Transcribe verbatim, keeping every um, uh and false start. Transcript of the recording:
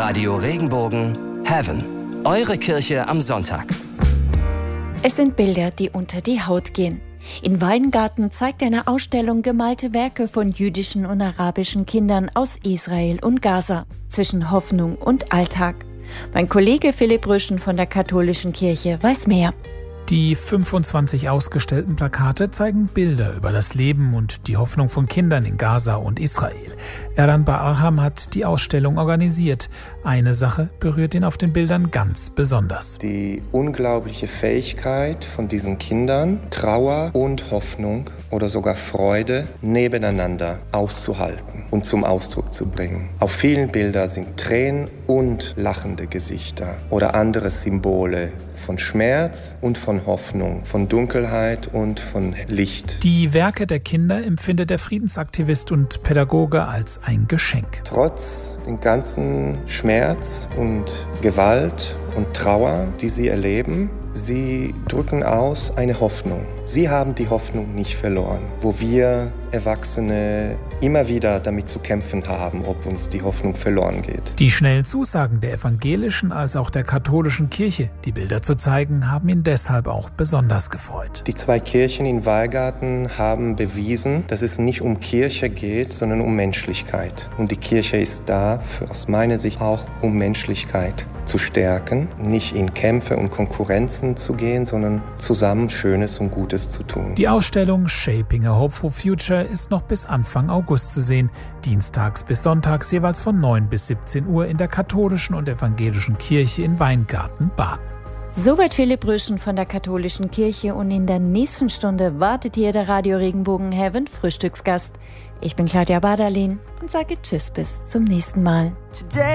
Radio Regenbogen Heaven. Eure Kirche am Sonntag. Es sind Bilder, die unter die Haut gehen. In Weingarten zeigt eine Ausstellung gemalte Werke von jüdischen und arabischen Kindern aus Israel und Gaza, zwischen Hoffnung und Alltag. Mein Kollege Philipp Rüschen von der Katholischen Kirche weiß mehr. Die fünfundzwanzig ausgestellten Plakate zeigen Bilder über das Leben und die Hoffnung von Kindern in Gaza und Israel. Eran Bar-Arham hat die Ausstellung organisiert. Eine Sache berührt ihn auf den Bildern ganz besonders. Die unglaubliche Fähigkeit von diesen Kindern, Trauer und Hoffnung oder sogar Freude nebeneinander auszuhalten und zum Ausdruck zu bringen. Auf vielen Bildern sind Tränen und lachende Gesichter oder andere Symbole von Schmerz und von Hoffnung, von Dunkelheit und von Licht. Die Werke der Kinder empfindet der Friedensaktivist und Pädagoge als ein Geschenk. Trotz dem ganzen Schmerz und Gewalt und Trauer, die sie erleben, sie drücken aus eine Hoffnung. Sie haben die Hoffnung nicht verloren, wo wir Erwachsene immer wieder damit zu kämpfen haben, ob uns die Hoffnung verloren geht. Die schnellen Zusagen der evangelischen als auch der katholischen Kirche, die Bilder zu zeigen, haben ihn deshalb auch besonders gefreut. Die zwei Kirchen in Weingarten haben bewiesen, dass es nicht um Kirche geht, sondern um Menschlichkeit. Und die Kirche ist da, für, aus meiner Sicht auch um Menschlichkeit zu stärken, nicht in Kämpfe und Konkurrenzen zu gehen, sondern zusammen Schönes und Gutes zu tun. Die Ausstellung Shaping a Hopeful Future ist noch bis Anfang August zu sehen, dienstags bis sonntags jeweils von neun bis siebzehn Uhr in der katholischen und evangelischen Kirche in Weingarten, Baden. Soweit Philipp Rüschen von der Katholischen Kirche, und in der nächsten Stunde wartet hier der Radio Regenbogen Heaven Frühstücksgast. Ich bin Claudia Badalin und sage Tschüss bis zum nächsten Mal.